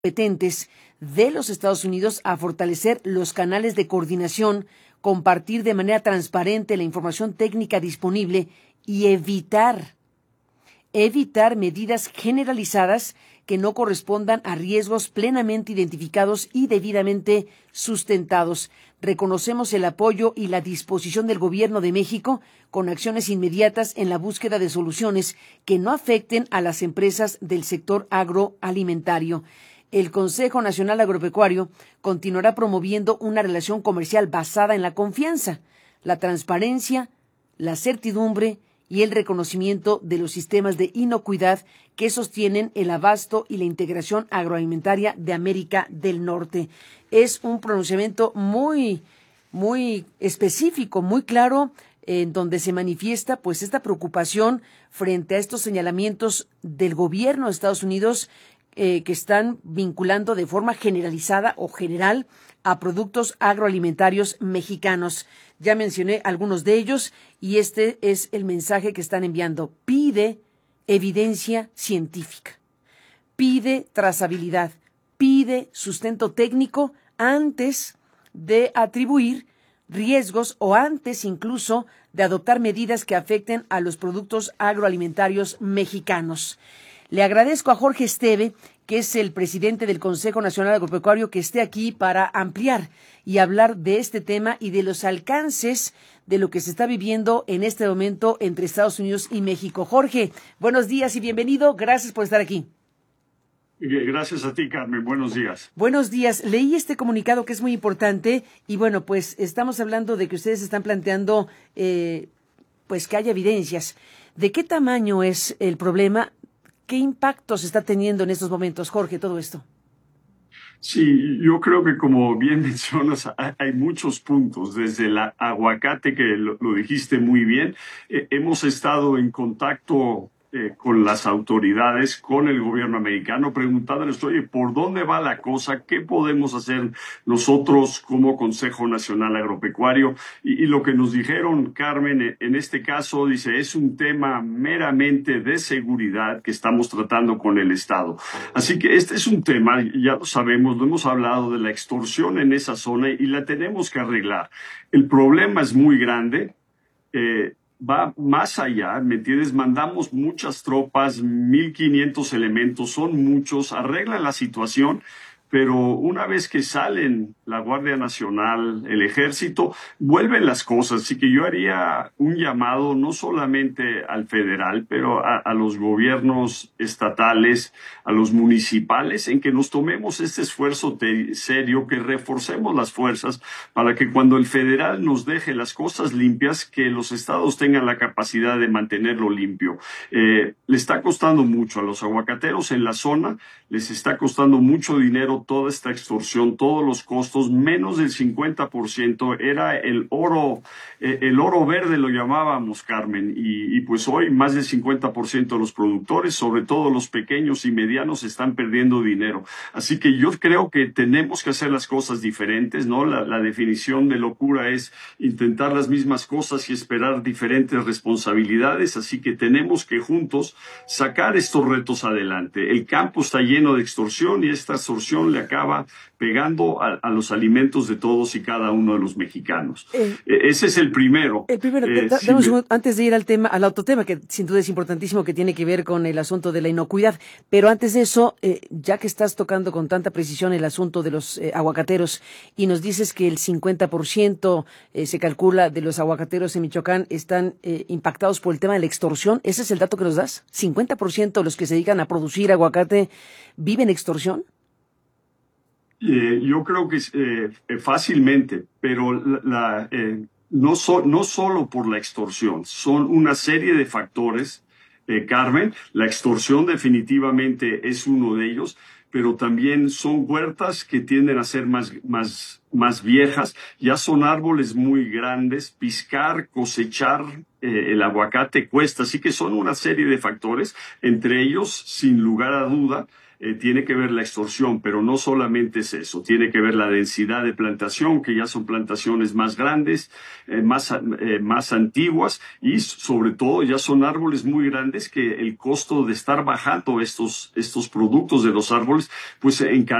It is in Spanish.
competentes de los Estados Unidos a fortalecer los canales de coordinación, compartir de manera transparente la información técnica disponible y evitar medidas generalizadas que no correspondan a riesgos plenamente identificados y debidamente sustentados. Reconocemos el apoyo y la disposición del Gobierno de México con acciones inmediatas en la búsqueda de soluciones que no afecten a las empresas del sector agroalimentario. El Consejo Nacional Agropecuario continuará promoviendo una relación comercial basada en la confianza, la transparencia, la certidumbre y el reconocimiento de los sistemas de inocuidad que sostienen el abasto y la integración agroalimentaria de América del Norte. Es un pronunciamiento muy específico, muy claro, en donde se manifiesta pues esta preocupación frente a estos señalamientos del gobierno de Estados Unidos que están vinculando de forma generalizada o general a productos agroalimentarios mexicanos. Ya mencioné algunos de ellos y este es el mensaje que están enviando. Pide evidencia científica, pide trazabilidad, pide sustento técnico antes de atribuir riesgos o antes incluso de adoptar medidas que afecten a los productos agroalimentarios mexicanos. Le agradezco a Jorge Esteve, que es el presidente del Consejo Nacional Agropecuario, que esté aquí para ampliar y hablar de este tema y de los alcances de lo que se está viviendo en este momento entre Estados Unidos y México. Jorge, buenos días y bienvenido. Gracias por estar aquí. Gracias a ti, Carmen. Buenos días. Buenos días. Leí este comunicado que es muy importante y bueno, pues estamos hablando de que ustedes están planteando pues que haya evidencias. ¿De qué tamaño es el problema? ¿Qué impacto se está teniendo en estos momentos, Jorge, todo esto? Sí, yo creo que como bien mencionas, hay muchos puntos, desde el aguacate, que lo dijiste muy bien. Hemos estado en contacto con las autoridades, con el gobierno americano, preguntándoles, oye, ¿por dónde va la cosa? ¿Qué podemos hacer nosotros como Consejo Nacional Agropecuario? Y lo que nos dijeron, Carmen, en este caso, dice, es un tema meramente de seguridad que estamos tratando con el Estado. Así que este es un tema, ya lo sabemos, lo hemos hablado de la extorsión en esa zona y la tenemos que arreglar. El problema es muy grande. Va más allá, ¿me entiendes? Mandamos muchas tropas, 1,500 elementos, son muchos, arreglan la situación, pero una vez que salen la Guardia Nacional, el Ejército, vuelven las cosas. Así que yo haría un llamado no solamente al federal, pero a los gobiernos estatales, a los municipales, en que nos tomemos este esfuerzo serio, que reforcemos las fuerzas para que cuando el federal nos deje las cosas limpias, que los estados tengan la capacidad de mantenerlo limpio. Le está costando mucho a los aguacateros en la zona, les está costando mucho dinero toda esta extorsión, todos los costos, menos del 50% era el oro verde, lo llamábamos, Carmen, y pues hoy más del 50% de los productores, sobre todo los pequeños y medianos, están perdiendo dinero. Así que yo creo que tenemos que hacer las cosas diferentes, ¿no? La definición de locura es intentar las mismas cosas y esperar diferentes responsabilidades, así que tenemos que juntos sacar estos retos adelante. El campo está lleno de extorsión y esta extorsión le acaba pegando a los alimentos de todos y cada uno de los mexicanos. Ese es el primero. Antes de ir al otro tema, que sin duda es importantísimo, que tiene que ver con el asunto de la inocuidad, pero antes de eso, ya que estás tocando con tanta precisión el asunto de los aguacateros y nos dices que el 50% se calcula de los aguacateros en Michoacán están impactados por el tema de la extorsión, ¿ese es el dato que nos das? ¿50% de los que se dedican a producir aguacate viven extorsión? Yo creo que fácilmente, pero no solo por la extorsión, son una serie de factores, Carmen. La extorsión definitivamente es uno de ellos, pero también son huertas que tienden a ser más viejas, ya son árboles muy grandes, piscar, cosechar el aguacate cuesta, así que son una serie de factores, entre ellos, sin lugar a duda, tiene que ver la extorsión, pero no solamente es eso, tiene que ver la densidad de plantación, que ya son plantaciones más grandes, más antiguas, y sobre todo ya son árboles muy grandes que el costo de estar bajando estos productos de los árboles, pues